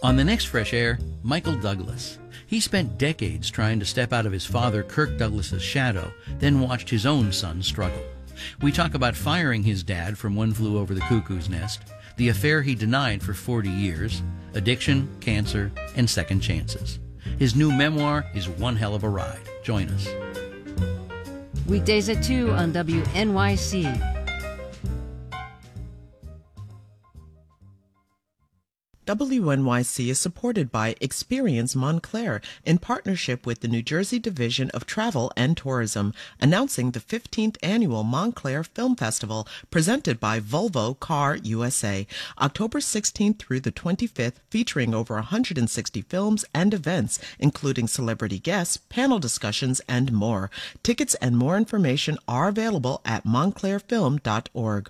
On the next Fresh Air, Michael Douglas. He spent decades trying to step out of his father Kirk Douglas's shadow, then watched his own son struggle. We talk about firing his dad from One Flew Over the Cuckoo's Nest, the affair he denied for 40 years, addiction, cancer, and second chances. His new memoir is one hell of a ride. Join us. Weekdays at 2 on WNYC. WNYC is supported by Experience Montclair in partnership with the New Jersey Division of Travel and Tourism, announcing the 15th Annual Montclair Film Festival presented by Volvo Car USA, October 16th through the 25th, featuring over 160 films and events, including celebrity guests, panel discussions, and more. Tickets and more information are available at montclairfilm.org.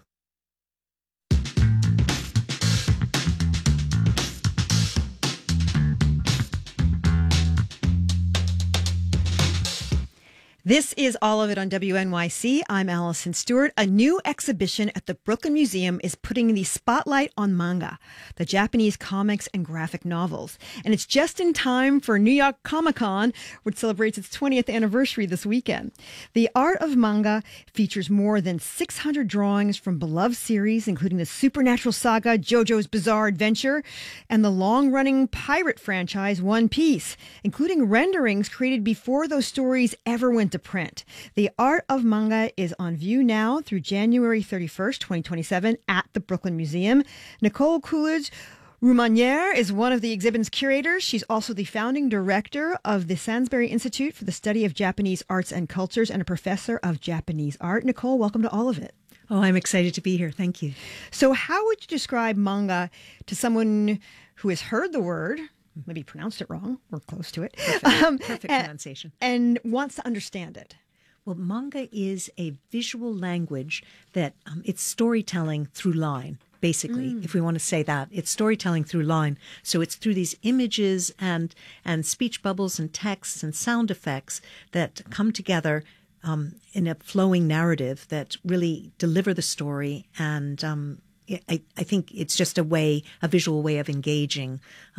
This is All of It on WNYC. I'm Allison Stewart. A new exhibition at the Brooklyn Museum is putting the spotlight on manga, the Japanese comics and graphic novels. And it's just in time for New York Comic Con, which celebrates its 20th anniversary this weekend. The art of manga features more than 600 drawings from beloved series, including the supernatural saga JoJo's Bizarre Adventure and the long-running pirate franchise One Piece, including renderings created before those stories ever went to print. The art of manga is on view now through January 31st, 2027 at the Brooklyn Museum. Nicole Coolidge-Roumaniere is one of the exhibit's curators. She's also the founding director of the Sainsbury Institute for the Study of Japanese Arts and Cultures and a professor of Japanese art. Nicole, welcome to All of It. Oh, I'm excited to be here. Thank you. So how would you describe manga to someone who has heard the word, maybe pronounced it wrong or close to it, Perfect pronunciation, and wants to understand it? Well, manga is a visual language that it's storytelling through line. Basically, if we want to say that, it's storytelling through line. So it's through these images and speech bubbles and texts and sound effects that come together in a flowing narrative that really deliver the story. And I think it's just a visual way of engaging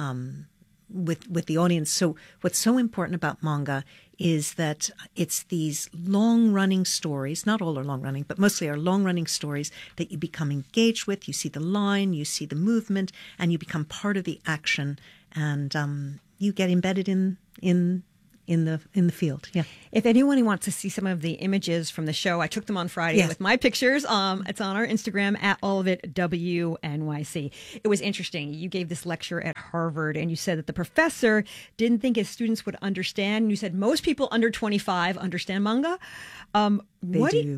with the audience. So what's so important about manga is that it's these long-running stories, not all are long-running, but mostly are long-running stories that you become engaged with. You see the line, you see the movement, and you become part of the action, and you get embedded in the field. Yeah. If anyone wants to see some of the images from the show, I took them on Friday with my pictures. It's on our Instagram at All of It WNYC. It was interesting. You gave this lecture at Harvard and you said that the professor didn't think his students would understand. You said most people under 25 understand manga. They do.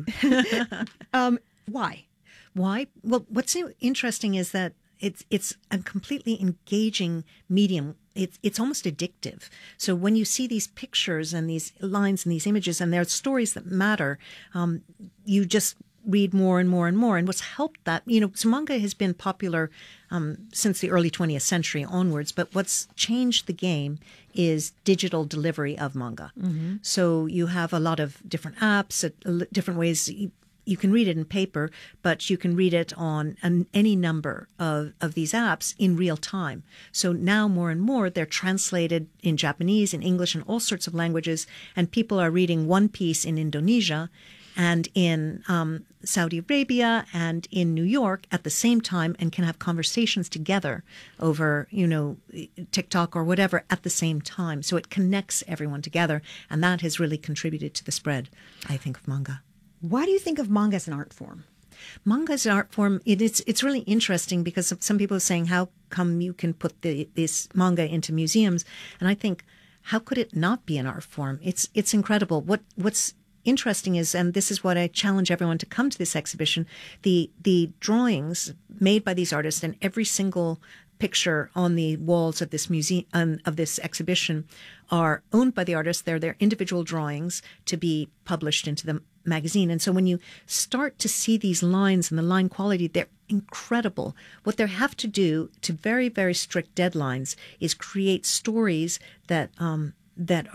Why? Why? Well, what's interesting is that it's a completely engaging medium. It's almost addictive. So when you see these pictures and these lines and these images, and there are stories that matter, you just read more and more and more. And what's helped that, so manga has been popular since the early 20th century onwards. But what's changed the game is digital delivery of manga. Mm-hmm. So you have a lot of different apps, different ways. You can read it in paper, but you can read it on any number of these apps in real time. So now more and more, they're translated in Japanese, in English, in all sorts of languages. And people are reading One Piece in Indonesia and in Saudi Arabia and in New York at the same time and can have conversations together over, TikTok or whatever at the same time. So it connects everyone together. And that has really contributed to the spread, I think, of manga. Why do you think of manga as an art form? Manga as an art form, it's really interesting because some people are saying, how come you can put this manga into museums? And I think, how could it not be an art form? It's incredible. What's interesting is, and this is what I challenge everyone to come to this exhibition, the drawings made by these artists and every single picture on the walls of this museum, of this exhibition, are owned by the artists. They're their individual drawings to be published into the magazine. And so when you start to see these lines and the line quality, they're incredible. What they have to do, to very, very strict deadlines, is create stories that are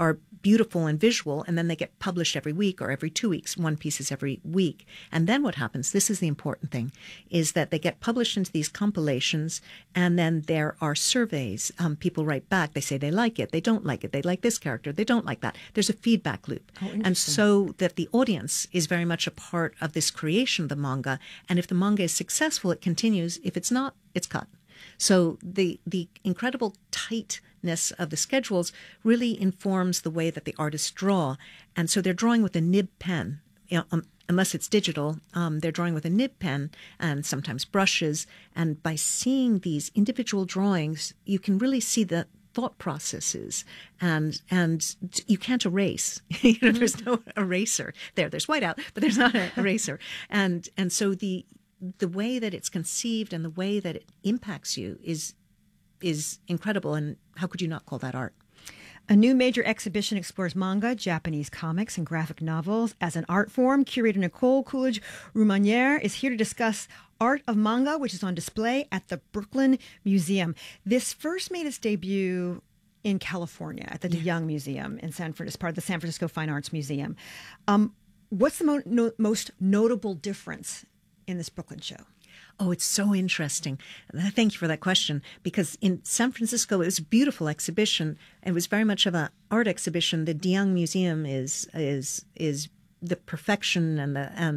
beautiful and visual, and then they get published every week or every 2 weeks. One piece is every week. And then what happens, this is the important thing, is that they get published into these compilations, and then there are surveys. People write back. They say they like it, they don't like it, they like this character, they don't like that. There's a feedback loop. And so that the audience is very much a part of this creation of the manga. And if the manga is successful, it continues. If it's not, it's cut. So the incredible tightness of the schedules really informs the way that the artists draw. And so they're drawing with a nib pen. Unless it's digital, they're drawing with a nib pen and sometimes brushes. And by seeing these individual drawings, you can really see the thought processes, and you can't erase. There's no eraser there. There's whiteout, but there's not an eraser. And so the way that it's conceived and the way that it impacts you is incredible. And how could you not call that art? A new major exhibition explores manga, Japanese comics, and graphic novels as an art form. Curator Nicole Coolidge-Roumaniere is here to discuss Art of Manga, which is on display at the Brooklyn Museum. This first made its debut in California at the DeYoung Museum in San Francisco, part of the San Francisco Fine Arts Museum. What's the most notable difference in this Brooklyn show? Oh, it's so interesting. Thank you for that question, because in San Francisco, it was a beautiful exhibition. It was very much of an art exhibition. The DeYoung Museum is the perfection, and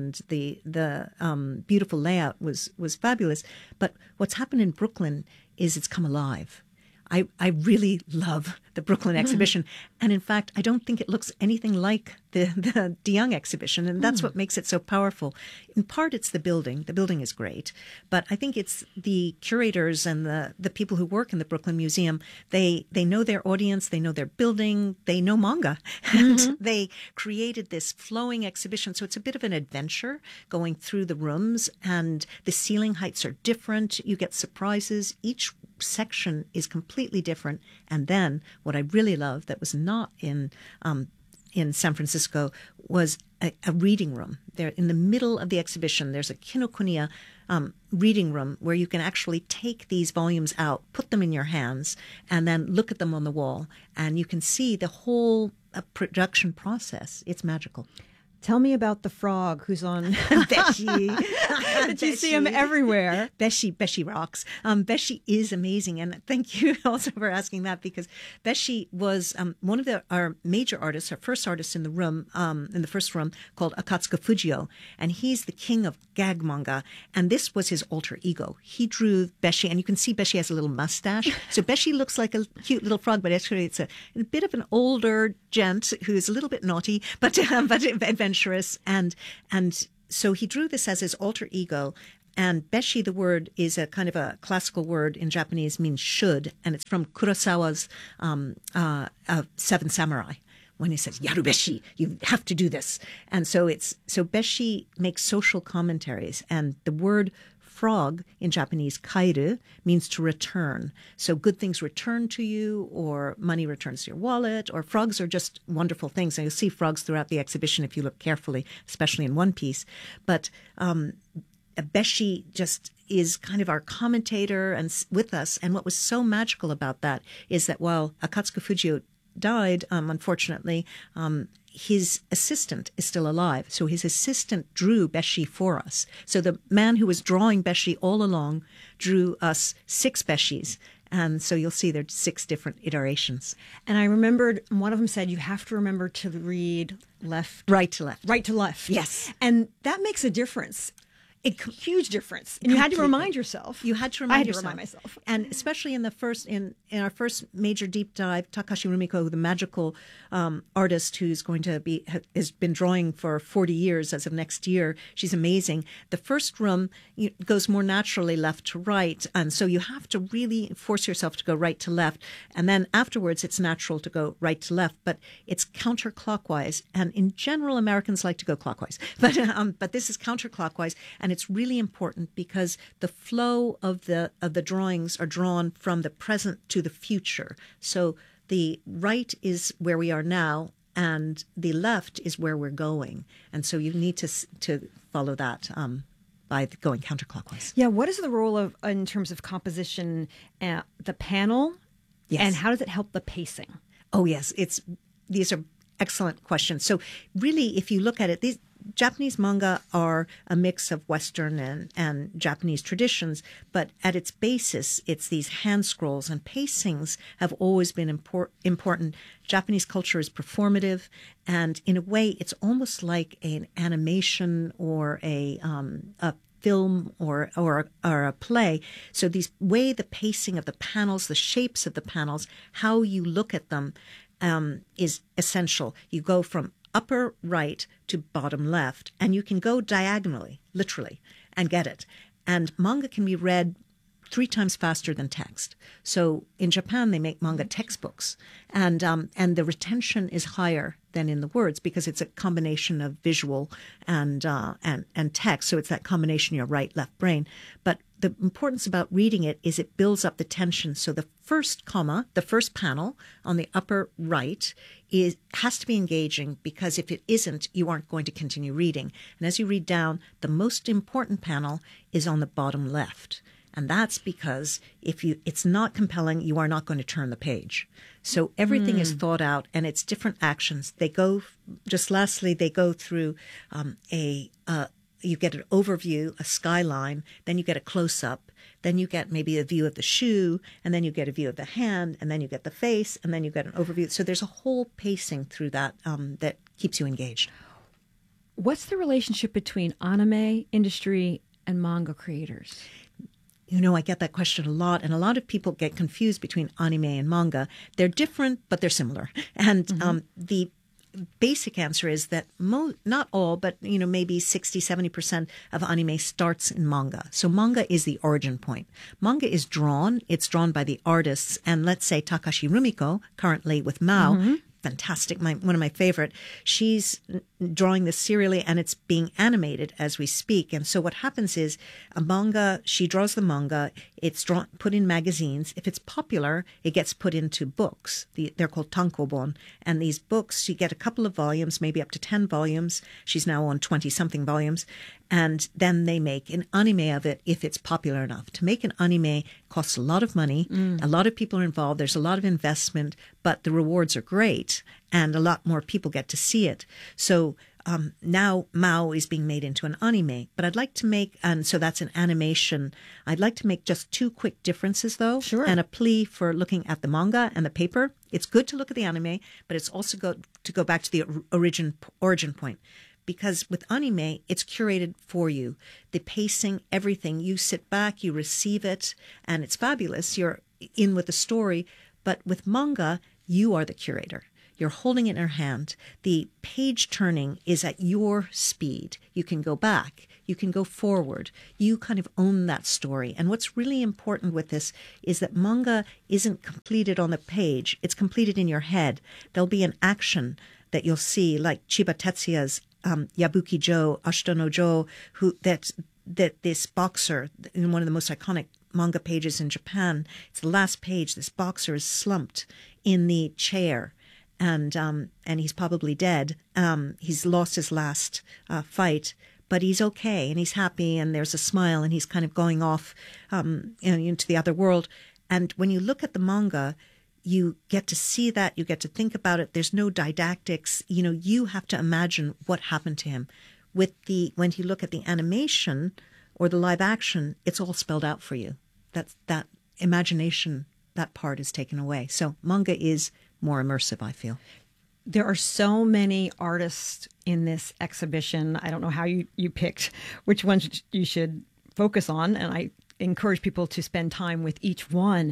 the beautiful layout was fabulous. But what's happened in Brooklyn is it's come alive. I really love the Brooklyn exhibition. And in fact, I don't think it looks anything like the DeYoung exhibition. And that's what makes it so powerful. In part, it's the building. The building is great. But I think it's the curators and the people who work in the Brooklyn Museum. They know their audience. They know their building. They know manga. And they created this flowing exhibition. So it's a bit of an adventure going through the rooms. And the ceiling heights are different. You get surprises. Each section is completely different. And then what I really love that was not in San Francisco was a reading room. There in the middle of the exhibition, there's a Kinokuniya reading room where you can actually take these volumes out, put them in your hands, and then look at them on the wall. And you can see the whole production process. It's magical. Tell me about the frog who's on Beshi. That you see him everywhere. Beshi rocks. Beshi is amazing. And thank you also for asking that, because Beshi was one of our major artists, our first artist in the room, in the first room, called Akatsuka Fujio. And he's the king of gag manga. And this was his alter ego. He drew Beshi, and you can see Beshi has a little mustache. So Beshi looks like a cute little frog, but actually it's a bit of an older gent who's a little bit naughty, but adventurous. And so he drew this as his alter ego. And Beshi, the word, is a kind of a classical word in Japanese, means should, and it's from Kurosawa's Seven Samurai, when he says "Yarubeshi," you have to do this. And so Beshi makes social commentaries, and the word frog in Japanese, kairu, means to return. So good things return to you, or money returns to your wallet, or frogs are just wonderful things. And you'll see frogs throughout the exhibition if you look carefully, especially in one piece. But Beshi just is kind of our commentator and with us. And what was so magical about that is that while Akatsuka Fujio died, unfortunately, his assistant is still alive. So his assistant drew Beshi for us. So the man who was drawing Beshi all along drew us 6 Beshis. And so you'll see there's 6 different iterations. And I remembered one of them said you have to remember to read right to left. Right to left. Yes. And that makes a difference. A huge difference. And you had to remind yourself. You had to remind yourself. I had to remind myself. And especially in our first major deep dive, Takashi Rumiko, the magical artist who's has been drawing for 40 years as of next year. She's amazing. The first room goes more naturally left to right. And so you have to really force yourself to go right to left. And then afterwards, it's natural to go right to left. But it's counterclockwise. And in general, Americans like to go clockwise. But this is counterclockwise. And it's really important because the flow of the drawings are drawn from the present to the future. So the right is where we are now, and the left is where we're going. And so you need to follow that by going counterclockwise. Yeah. What is the role of, in terms of composition, the panel? Yes. And how does it help the pacing? Oh, yes. These are excellent question. So really, if you look at it, these Japanese manga are a mix of Western and Japanese traditions, but at its basis, it's these hand scrolls, and pacings have always been important. Japanese culture is performative, and in a way, it's almost like an animation or a film or a play. So the pacing of the panels, the shapes of the panels, how you look at them is essential. You go from upper right to bottom left, and you can go diagonally, literally, and get it. And manga can be read 3 times faster than text. So in Japan, they make manga textbooks, and the retention is higher than in the words because it's a combination of visual and text. So it's that combination, your right, left brain. But the importance about reading it is it builds up the tension. So the first comma, the first panel on the upper right has to be engaging, because if it isn't, you aren't going to continue reading. And as you read down, the most important panel is on the bottom left. And that's because if it's not compelling, you are not going to turn the page. So everything is thought out, and it's different actions. They go through you get an overview, a skyline, then you get a close-up, then you get maybe a view of the shoe, and then you get a view of the hand, and then you get the face, and then you get an overview. So there's a whole pacing through that that keeps you engaged. What's the relationship between anime industry and manga creators? You know, I get that question a lot, and a lot of people get confused between anime and manga. They're different, but they're similar. And the basic answer is that not all, but maybe 60-70% of anime starts in manga. So manga is the origin point. Manga is drawn. It's drawn by the artists. And let's say Takashi Rumiko, currently with Mao, fantastic, one of my favorite. She's drawing this serially, and it's being animated as we speak. And so what happens is she draws the manga, it's put in magazines. If it's popular, it gets put into books. They're called tankobon. And these books, you get a couple of volumes, maybe up to 10 volumes. She's now on 20-something volumes. And then they make an anime of it if it's popular enough. To make an anime costs a lot of money. A lot of people are involved. There's a lot of investment, but the rewards are great, and a lot more people get to see it. So now Mao is being made into an anime. But I'd like to make, and so that's an animation. I'd like to make just 2 quick differences, though. Sure. And a plea for looking at the manga and the paper. It's good to look at the anime, but it's also good to go back to the origin point. Because with anime, it's curated for you. The pacing, everything. You sit back, you receive it, and it's fabulous. You're in with the story. But with manga, you are the curator. You're holding it in your hand. The page turning is at your speed. You can go back. You can go forward. You kind of own that story. And what's really important with this is that manga isn't completed on the page. It's completed in your head. There'll be an action that you'll see, like Chiba Tetsuya's Yabuki Jo, Ashita no Jo, that this boxer, in one of the most iconic manga pages in Japan, it's the last page, this boxer is slumped in the chair, and he's probably dead. He's lost his last fight, but he's okay, and he's happy, and there's a smile, and he's kind of going off into the other world. And when you look at the manga, you get to see that, you get to think about it. There's no didactics. You have to imagine what happened to him. When you look at the animation or the live action, it's all spelled out for you. That imagination, that part is taken away. So manga is more immersive, I feel. There are so many artists in this exhibition. I don't know how you picked which ones you should focus on, and I encourage people to spend time with each one.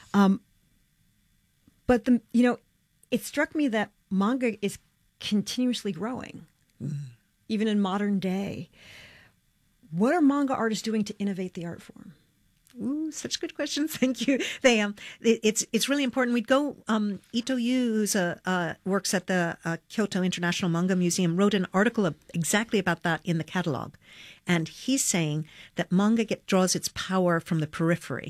But it struck me that manga is continuously growing, even in modern day. What are manga artists doing to innovate the art form? Ooh, such good questions. Thank you. It's really important. We'd go. Ito Yu, who works at the Kyoto International Manga Museum, wrote an article exactly about that in the catalog, and he's saying that manga draws its power from the periphery.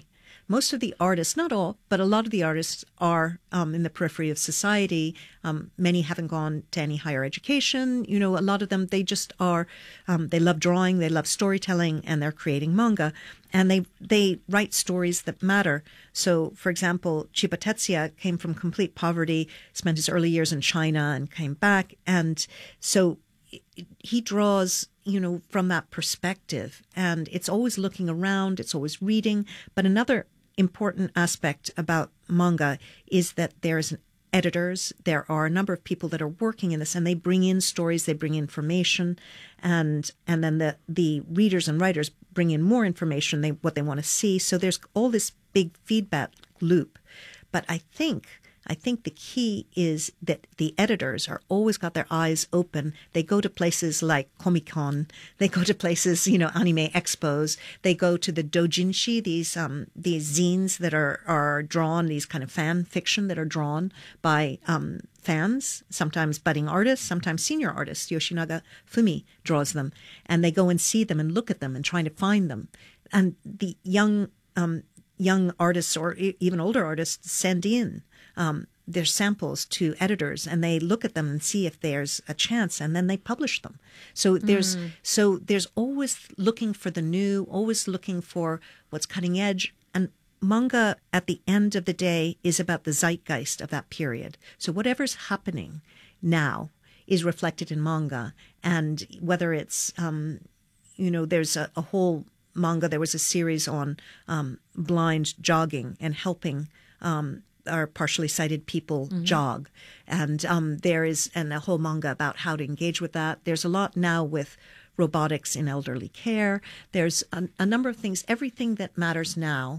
most of the artists, not all, but a lot of the artists are in the periphery of society. Many haven't gone to any higher education. A lot of them, they just are, they love drawing, they love storytelling, and they're creating manga. And they write stories that matter. So, for example, Chiba Tetsuya came from complete poverty, spent his early years in China and came back. And so he draws, from that perspective. And it's always looking around, it's always reading. But another important aspect about manga is that there's editors. There are a number of people that are working in this, and they bring in stories, they bring information, and then the readers and writers bring in more information, what they want to see. So there's all this big feedback loop. But I think the key is that the editors are always got their eyes open. They go to places like Comic-Con. They go to places, anime expos. They go to the doujinshi, these zines that are drawn, these kind of fan fiction that are drawn by fans, sometimes budding artists, sometimes senior artists. Yoshinaga Fumi draws them. And they go and see them and look at them and try to find them. And the young artists or even older artists send in their samples to editors, and they look at them and see if there's a chance, and then they publish them. So there's always looking for the new, always looking for what's cutting edge. And manga, at the end of the day, is about the zeitgeist of that period. So whatever's happening now is reflected in manga, and whether it's there's a whole manga. There was a series on blind jogging and helping our partially sighted people jog. And there is a whole manga about how to engage with that. There's a lot now with robotics in elderly care. There's a number of things. Everything that matters now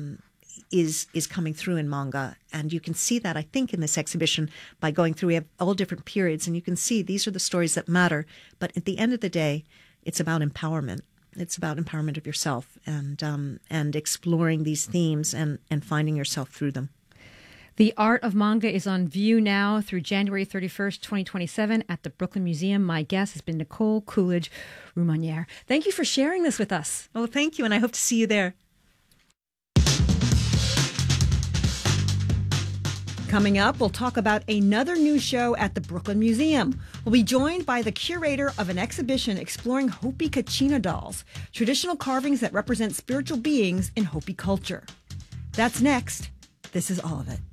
is coming through in manga. And you can see that, I think, in this exhibition by going through. We have all different periods, and you can see these are the stories that matter. But at the end of the day, it's about empowerment. It's about empowerment of yourself and exploring these themes and finding yourself through them. The Art of Manga is on view now through January 31st, 2027 at the Brooklyn Museum. My guest has been Nicole Coolidge-Roumaniere. Thank you for sharing this with us. Oh, thank you, and I hope to see you there. Coming up, we'll talk about another new show at the Brooklyn Museum. We'll be joined by the curator of an exhibition exploring Hopi Kachina dolls, traditional carvings that represent spiritual beings in Hopi culture. That's next. This is All of It.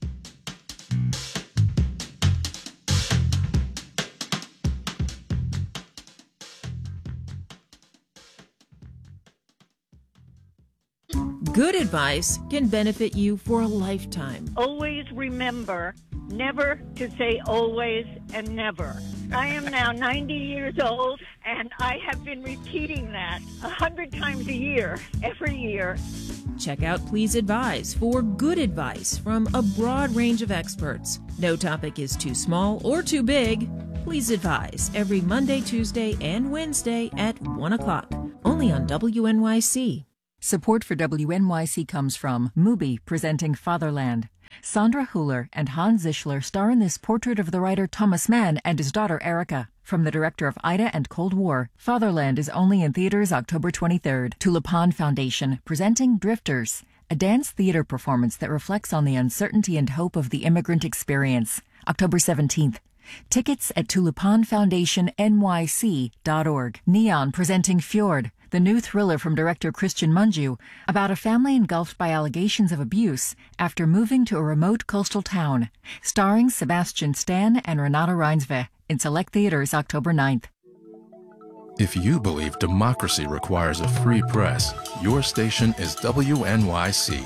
Good advice can benefit you for a lifetime. Always remember never to say always and never. I am now 90 years old, and I have been repeating that 100 times a year, every year. Check out Please Advise for good advice from a broad range of experts. No topic is too small or too big. Please Advise every Monday, Tuesday, and Wednesday at 1 o'clock, only on WNYC. Support for WNYC comes from Mubi, presenting Fatherland. Sandra Hüller and Hans Zischler star in this portrait of the writer Thomas Mann and his daughter Erica. From the director of Ida and Cold War, Fatherland is only in theaters October 23rd. Tulipan Foundation, presenting Drifters, a dance theater performance that reflects on the uncertainty and hope of the immigrant experience. October 17th. Tickets at tulipanfoundationnyc.org. Neon, presenting Fjord, the new thriller from director Christian Mungiu about a family engulfed by allegations of abuse after moving to a remote coastal town. Starring Sebastian Stan and Renata Reinsve. In select theaters October 9th. If you believe democracy requires a free press, your station is WNYC,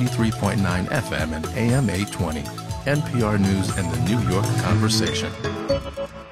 93.9 FM and AM 820, NPR News and the New York Conversation.